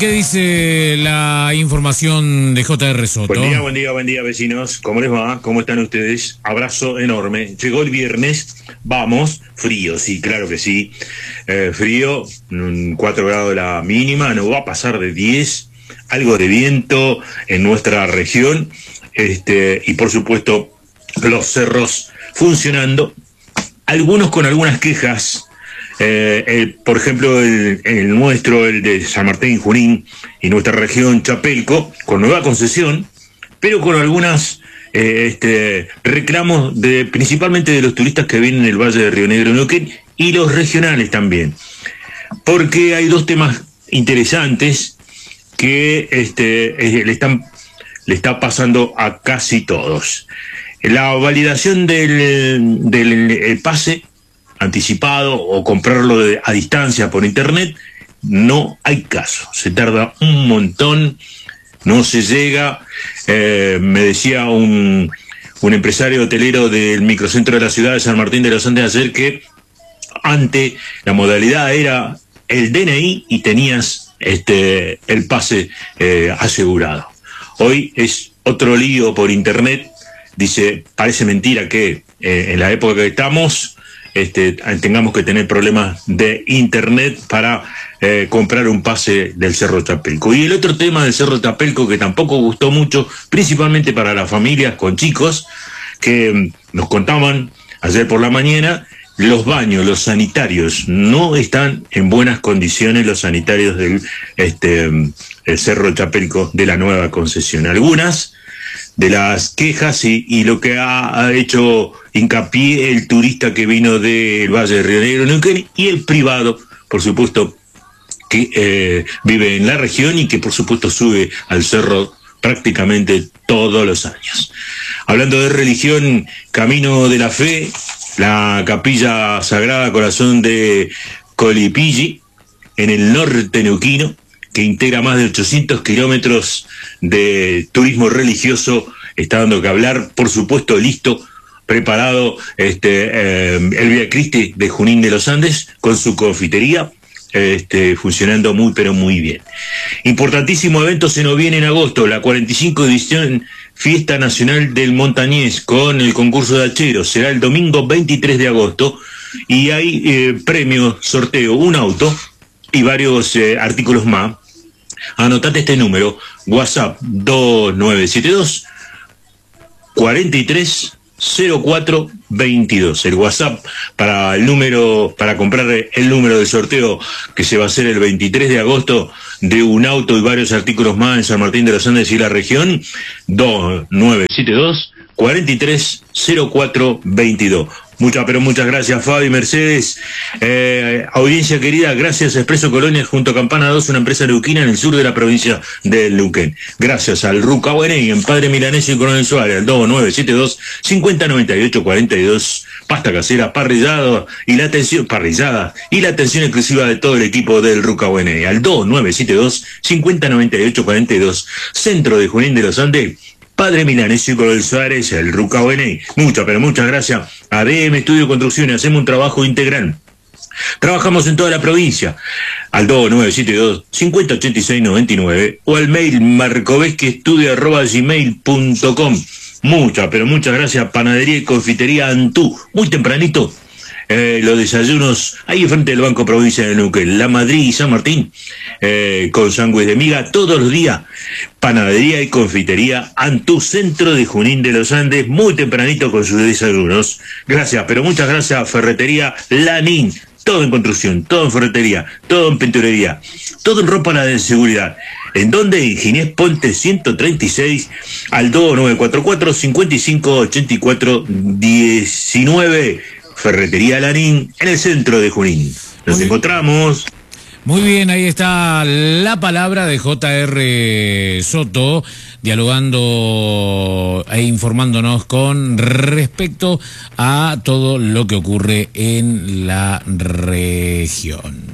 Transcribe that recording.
¿Qué dice la información de J.R. Soto? Buen día, vecinos. ¿Cómo les va? ¿Cómo están ustedes? Abrazo enorme. Llegó el viernes, vamos, frío, sí, claro que sí. Frío, 4 grados la mínima, no va a pasar de 10, algo de viento en nuestra región, y por supuesto los cerros funcionando, algunos con algunas quejas. Por ejemplo, el nuestro, el de San Martín, Junín, y nuestra región Chapelco, con nueva concesión, pero con algunas reclamos principalmente de los turistas que vienen del Valle de Río Negro, Neuquén, y los regionales también. Porque hay dos temas interesantes que le está pasando a casi todos. La validación del pase anticipado o comprarlo a distancia por internet, no hay caso, se tarda un montón, no se llega. Me decía un empresario hotelero del microcentro de la ciudad de San Martín de los Andes ayer que antes la modalidad era el DNI y tenías el pase asegurado. Hoy es otro lío por internet. Dice, parece mentira que en la época que estamos tengamos que tener problemas de internet para comprar un pase del Cerro Chapelco. Y el otro tema del Cerro Chapelco que tampoco gustó mucho, principalmente para las familias con chicos, que nos contaban ayer por la mañana, los baños, los sanitarios, no están en buenas condiciones los sanitarios del el Cerro Chapelco de la nueva concesión. Algunas de las quejas y lo que ha hecho hincapié el turista que vino del Valle de Río Negro, Neuquén, y el privado, por supuesto, que vive en la región y que por supuesto sube al cerro prácticamente todos los años. Hablando de religión, Camino de la Fe, la Capilla Sagrada Corazón de Colipilli, en el norte neuquino, que integra más de 800 kilómetros de turismo religioso, está dando que hablar, por supuesto, listo, preparado el Vía Cristi de Junín de los Andes, con su confitería, funcionando muy, pero muy bien. Importantísimo evento se nos viene en agosto, la 45 edición Fiesta Nacional del Montañés, con el concurso de hacheros, será el domingo 23 de agosto, y hay premio, sorteo, un auto, y varios artículos más. Anotate este número, WhatsApp 2972 430422. El WhatsApp para comprar el número del sorteo que se va a hacer el 23 de agosto de un auto y varios artículos más en San Martín de los Andes y la región, 2972 430422. Muchas gracias, Fabi, Mercedes. Audiencia querida, gracias a Expreso Colonia junto a Campana 2, una empresa neuquina en el sur de la provincia de Neuquén. Gracias al Ruca Bueney en Padre Milanesio y Coronel Suárez, al 2972 5098 42. Pasta casera, parrillada y la atención exclusiva de todo el equipo del Ruca Bueney, al 2972 5098 42. Centro de Junín de los Andes, Padre Milanesio y Coronel Suárez, el Ruca Bueney. Muchas gracias a DM Estudio Construcciones. Hacemos un trabajo integral. Trabajamos en toda la provincia. Al 2972 5086 99 o al mail marcovesqueestudio@gmail.com. Muchas gracias. Panadería y confitería Antú. Muy tempranito. Los desayunos ahí enfrente del Banco Provincia de Neuquén, La Madrid y San Martín, con sándwich de miga todos los días. Panadería y confitería Antú, centro de Junín de los Andes, muy tempranito con sus desayunos. Gracias, pero muchas gracias. Ferretería Lanín, todo en construcción, todo en ferretería, todo en pinturería, todo en ropa de seguridad. ¿En dónde? En Ginés Ponte 136, al 2944 5584 19. Ferretería Lanín, en el centro de Junín. Nos encontramos. Muy bien, ahí está la palabra de J.R. Soto, dialogando e informándonos con respecto a todo lo que ocurre en la región.